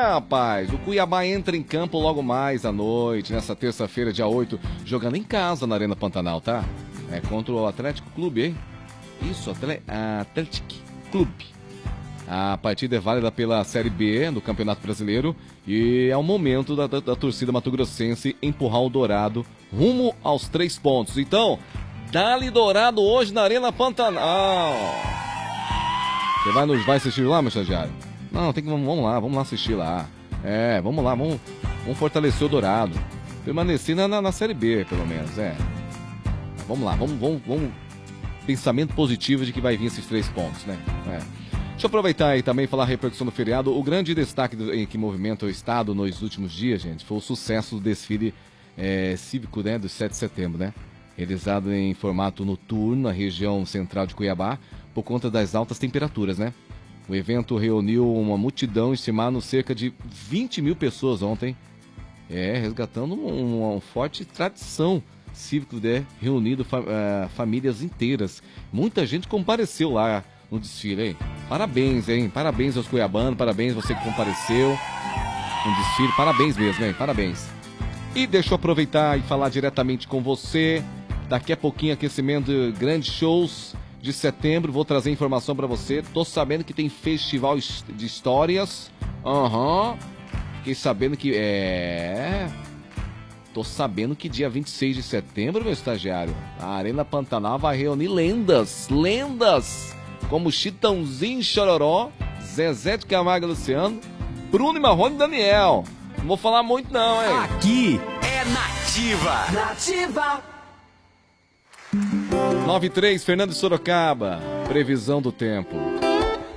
rapaz. O Cuiabá entra em campo logo mais à noite, nessa terça-feira, dia 8, jogando em casa na Arena Pantanal, tá? É contra o Atlético Clube, hein? Isso, Atlético Clube. A partida é válida pela Série B do Campeonato Brasileiro e é o momento da torcida mato-grossense empurrar o Dourado rumo aos 3 pontos. Então, dá-lhe Dourado hoje na Arena Pantanal. Você vai assistir lá, meu estagiário? Não, vamos lá assistir lá. Vamos lá, vamos fortalecer o Dourado. Permanecer na Série B, pelo menos, Vamos lá, vamos pensamento positivo de que vai vir esses 3 pontos, né? Deixa eu aproveitar e também falar a repercussão do feriado. O grande destaque que movimenta o Estado nos últimos dias, gente, foi o sucesso do desfile cívico, né, do 7 de setembro, né? Realizado em formato noturno na região central de Cuiabá, por conta das altas temperaturas, né? O evento reuniu uma multidão, estimando cerca de 20 mil pessoas ontem, resgatando uma forte tradição cívico, né? Reunido famílias inteiras. Muita gente compareceu lá no desfile, hein? Parabéns, hein? Parabéns aos cuiabanos, parabéns você que compareceu no desfile, parabéns mesmo, hein? Parabéns. E deixa eu aproveitar e falar diretamente com você. Daqui a pouquinho, aquecimento de grandes shows de setembro, vou trazer informação pra você. Tô sabendo que tem festival de histórias. Fiquei sabendo que Tô sabendo que dia 26 de setembro, meu estagiário, a Arena Pantanal vai reunir lendas, como Chitãozinho Chororó, Zezé de Camargo e Luciano, Bruno e Marrone e Daniel. Não vou falar muito não, hein? Aqui é Nativa. Nativa. 93, Fernando de Sorocaba, previsão do tempo.